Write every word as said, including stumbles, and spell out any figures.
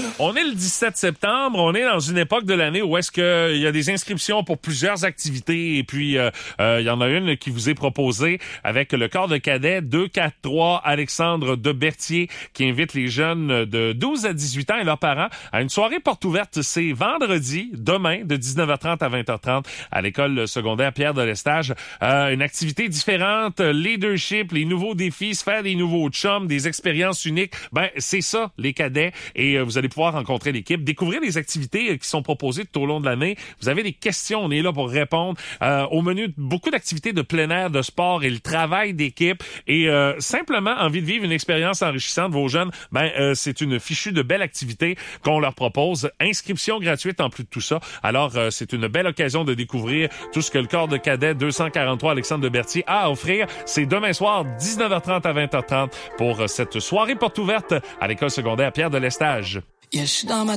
On est le dix-sept septembre, on est dans une époque de l'année où est-ce que il y a des inscriptions pour plusieurs activités et puis euh, euh, il y en a une qui vous est proposée avec le corps de cadet deux cent quarante-trois Alexandre de Berthier qui invite les jeunes de douze à dix-huit ans et leurs parents à une soirée porte ouverte. C'est vendredi, demain, de dix-neuf heures trente à vingt heures trente à l'école secondaire Pierre de l'Estage. Euh, une activité différente, leadership, les nouveaux défis, se faire des nouveaux chums, des expériences uniques. Ben, c'est ça, les cadets. Et euh, vous allez pouvoir rencontrer l'équipe, découvrir les activités euh, qui sont proposées tout au long de l'année. Vous avez des questions, on est là pour répondre. Euh, au menu, beaucoup d'activités de plein air, de sport et le travail d'équipe. Et euh, simplement, envie de vivre une expérience enrichissante, vos jeunes, ben euh, c'est une fichue de belles activités qu'on leur propose. Inscription gratuite en plus de tout ça. Alors, euh, c'est une belle occasion de découvrir tout ce que le corps de cadet deux cent quarante-trois Alexandre de Berthier a à offrir. C'est demain soir, dix-neuf heures trente à vingt heures trente pour euh, cette soirée porte ouverte à l'école secondaire Pierre de l'Estage. Yeah, je suis dans ma